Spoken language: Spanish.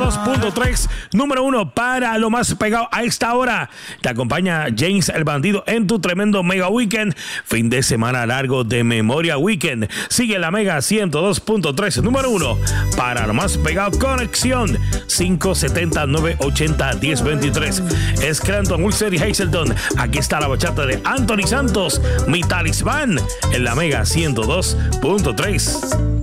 102.3, número 1 para lo más pegado a esta hora. Te acompaña James el Bandido en tu tremendo Mega Weekend. Fin de semana largo de Memoria Weekend. Sigue la Mega 102.3, número 1 para lo más pegado. Conexión 570-980-1023. Scranton, Ulster y Hazelton. Aquí está la bachata de Anthony Santos, mi talismán, en la Mega 102.3.